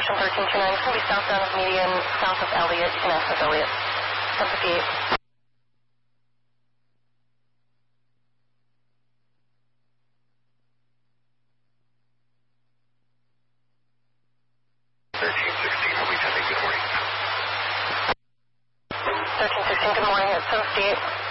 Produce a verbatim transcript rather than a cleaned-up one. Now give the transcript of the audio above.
Ocean thirteen two nine. It's going to be southbound of median, south of Elliott. You can access Elliott. Come to gate. thirteen sixteen, Hobie ten, good morning. thirteen sixteen, good morning. It's seven fifty-eight.